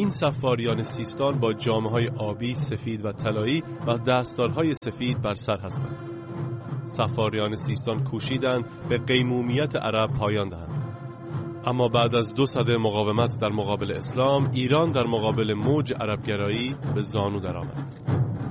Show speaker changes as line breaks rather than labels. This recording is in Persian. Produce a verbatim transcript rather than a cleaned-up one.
این سفاریان سیستان با جامه‌های آبی، سفید و طلایی و دستارهای سفید بر سر هستند. سفاریان سیستان کوشیدند به قیمومیت عرب پایان دهند. اما بعد از دو سده مقاومت در مقابل اسلام، ایران در مقابل موج عربگرایی به زانو درآمد.